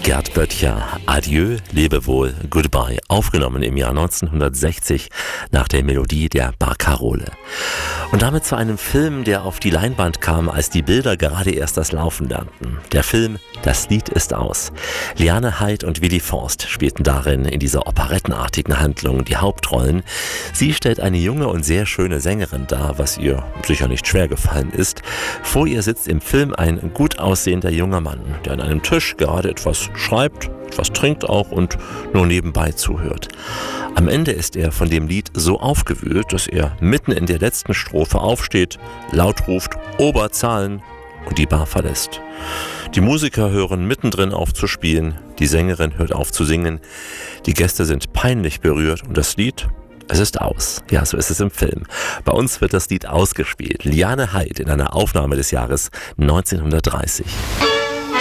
Gerd Böttcher, Adieu, Lebewohl, Goodbye, aufgenommen im Jahr 1960 nach der Melodie der Barkarole. Und damit zu einem Film, der auf die Leinwand kam, als die Bilder gerade erst das Laufen lernten. Der Film Das Lied ist aus. Liane Haid und Willi Forst spielten darin in dieser operettenartigen Handlung die Hauptrollen. Sie stellt eine junge und sehr schöne Sängerin dar, was ihr sicher nicht schwer gefallen ist. Vor ihr sitzt im Film ein gut aussehender junger Mann, der an einem Tisch gerade etwas schreibt, etwas trinkt auch und nur nebenbei zuhört. Am Ende ist er von dem Lied so aufgewühlt, dass er mitten in der letzten Strophe aufsteht, laut ruft Oberzahlen und die Bar verlässt. Die Musiker hören mittendrin auf zu spielen, die Sängerin hört auf zu singen, die Gäste sind peinlich berührt und das Lied, es ist aus. Ja, so ist es im Film. Bei uns wird das Lied ausgespielt. Liane Haid in einer Aufnahme des Jahres 1930.